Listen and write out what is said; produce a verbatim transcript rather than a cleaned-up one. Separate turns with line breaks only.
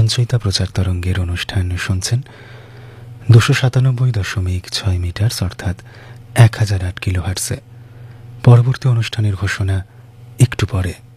সঞ্চয়িতা প্রচার তরঙ্গের অনুষ্ঠান শুনছেন দুশো সাতানব্বই দশমিক ছয় মিটার্স অর্থাৎ এক হাজার আট কিলো হার্টসে। পরবর্তী অনুষ্ঠানের ঘোষণা একটু পরে।